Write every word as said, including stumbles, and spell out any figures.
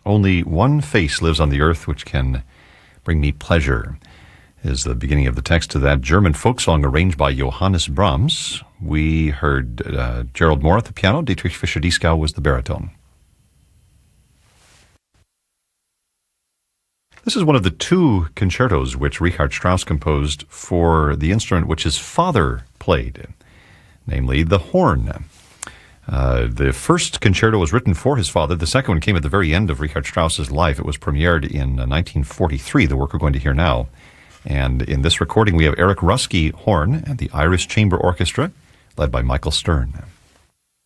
Only one face lives on the earth which can bring me pleasure, is the beginning of the text to that German folk song arranged by Johannes Brahms. We heard uh, Gerald Moore at the piano, Dietrich Fischer-Dieskau was the baritone. This is one of the two concertos which Richard Strauss composed for the instrument which his father played, namely the horn. Uh, the first concerto was written for his father. The second one came at the very end of Richard Strauss's life. It was premiered in uh, nineteen forty-three, the work we're going to hear now. And in this recording, we have Eric Ruski horn and the Irish Chamber Orchestra, led by Michael Stern.